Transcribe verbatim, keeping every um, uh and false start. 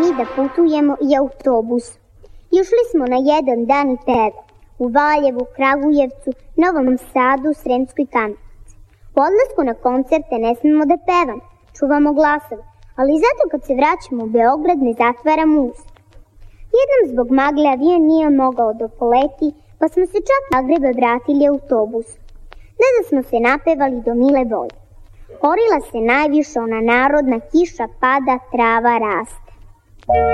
da putujemo i autobusom. Išli smo na jedan dan i peva u Valjevu, Kragujevcu, Novom Sadu, Sremskoj Kamenici. U odlasku na koncerte ne smemo da pevamo, čuvamo glasove, ali zato kad se vraćamo u Beograd ne zatvaramo usta. Jednom zbog magle avion nije mogao da poleti, pa smo se čak na Zagrebe vratili autobusom. Ne da smo se napevali do mile volje. Orila se najviše ona narodna kiša pada, trava raste.